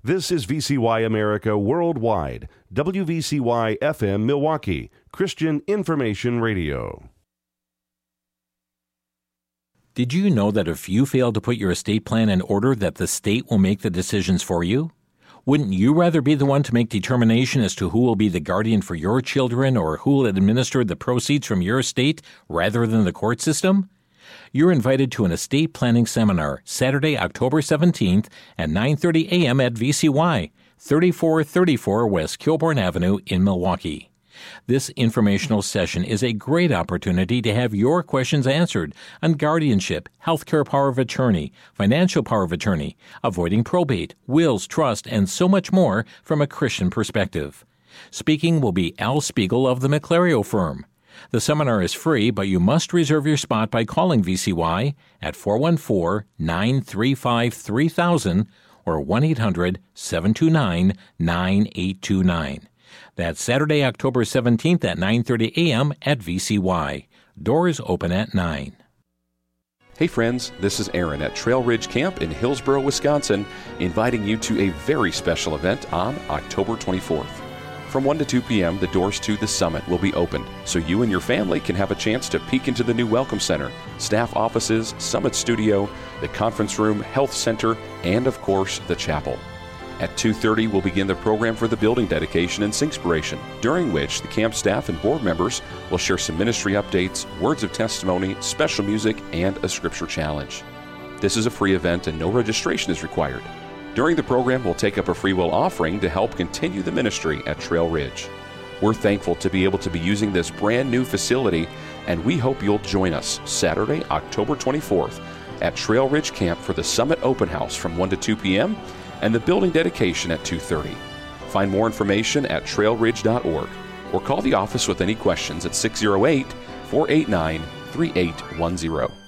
This is VCY America Worldwide, WVCY FM Milwaukee, Christian Information Radio. Did you know that if you fail to put your estate plan in order, that the state will make the decisions for you? Wouldn't you rather be the one to make determination as to who will be the guardian for your children or who will administer the proceeds from your estate rather than the court system? You're invited to an estate planning seminar Saturday, October 17th at 9:30 a.m. at VCY, 3434 West Kilbourne Avenue in Milwaukee. This informational session is a great opportunity to have your questions answered on guardianship, healthcare power of attorney, financial power of attorney, avoiding probate, wills, trust, and so much more from a Christian perspective. Speaking will be Al Spiegel of the McClario firm. The seminar is free, but you must reserve your spot by calling VCY at 414-935-3000 or 1-800-729-9829. That's Saturday, October 17th at 9:30 a.m. at VCY. Doors open at 9. Hey friends, this is Aaron at Trail Ridge Camp in Hillsboro, Wisconsin, inviting you to a very special event on October 24th. From 1 to 2 p.m., the doors to the summit will be opened, so you and your family can have a chance to peek into the new Welcome Center, staff offices, summit studio, the conference room, health center, and of course, the chapel. At 2:30, we'll begin the program for the building dedication and Singspiration, during which the camp staff and board members will share some ministry updates, words of testimony, special music, and a scripture challenge. This is a free event and no registration is required. During the program, we'll take up a free will offering to help continue the ministry at Trail Ridge. We're thankful to be able to be using this brand new facility, and we hope you'll join us Saturday, October 24th at Trail Ridge Camp for the Summit Open House from 1 to 2 p.m. and the building dedication at 2:30. Find more information at trailridge.org or call the office with any questions at 608-489-3810.